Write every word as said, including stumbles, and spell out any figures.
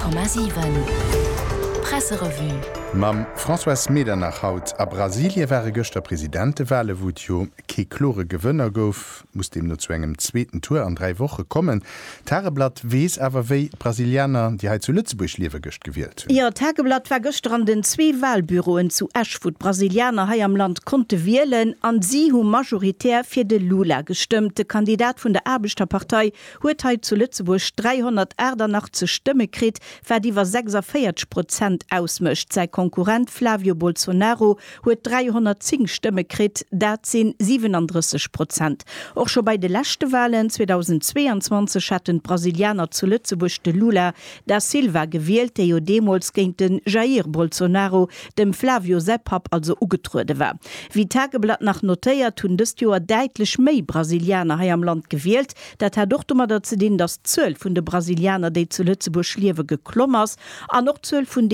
Komma sieben Presserevue. Mam François Meder nach Haut a Brasilie wäre gëchter Präsidentewahle, wo jo ke klore Gewënner gouf, muss dem no zu engem zweten Tour an drei Woche kommen. Tageblatt wees awer wéi Brasilianer, die ha zu Lützeburg liewe gëcht gewählt. Ja, Tageblatt war gëster an den zwie Wahlbüroen zu Ashwood. Brasilianer hai am Land konnte wählen, an sie hu majoritär fir de Lula gestimmt. De Kandidat vun der Arbeiterpartei huet hai zu Lützeburg dreihundert Äder nach ze Stimme krit, wer diewer sechsundvierzig Prozent ausmëcht. Sei Konkurrent Flavio Bolsonaro huet dreihundertzehn Stimme krit, dat sinn siebenunddreißig Prozent. Auch schon bei de letzte Wahlen zweitausendzweiundzwanzig hatten Brasilianer zu Lützeburg de Lula da Silva gewählt, der jo demols gegen den Jair Bolsonaro, dem Flavio Seppap also ugetrude war. Wie Tageblatt nach notéiert tun des Joer deitlich méi Brasilianer hai am Land gewählt, dat hat doch dummer dazu den, dass zwölf vun de Brasilianer, die zu Lützeburg liewe geklommers, an noch zwölf vun